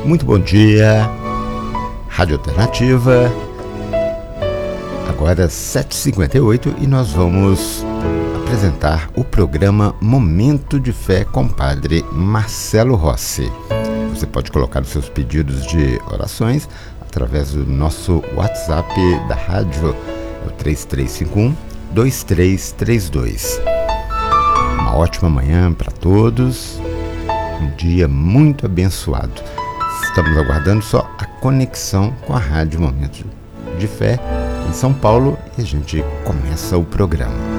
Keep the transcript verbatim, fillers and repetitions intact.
Muito bom dia, Rádio Alternativa. Agora sete e cinquenta e oito e nós vamos apresentar o programa Momento de Fé com o Padre Marcelo Rossi. Você pode colocar os seus pedidos de orações através do nosso WhatsApp da rádio, é o três três cinco um, dois três três dois. Uma ótima manhã para todos, um dia muito abençoado. Estamos aguardando só a conexão com a Rádio Momento de Fé em São Paulo e a gente começa o programa.